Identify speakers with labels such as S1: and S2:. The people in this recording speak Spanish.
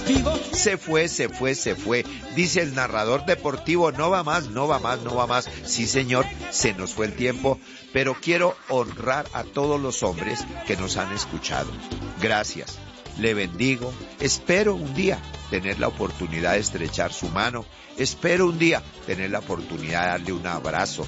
S1: Se fue. Dice el narrador deportivo, no va más. Sí, señor, se nos fue el tiempo, pero quiero honrar a todos los hombres que nos han escuchado. Gracias, le bendigo. Espero un día tener la oportunidad de estrechar su mano. Espero un día tener la oportunidad de darle un abrazo.